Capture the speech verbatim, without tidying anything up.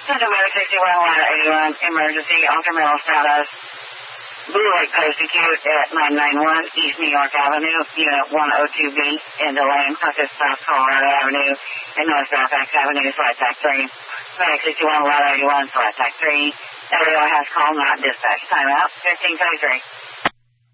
Center Medic sixty-one, Ladder eighty-one, emergency, Alter Middle status. Blue Lake Post Acute at nine ninety-one East New York Avenue, Unit one oh two B, in Delane, South South Colorado Avenue, and North Fairfax Avenue, Flight Tac three. Medic sixty-one, Ladder eighty-one, Flight Tac three. Area has call, not dispatch. Timeout, fifteen thirty-three.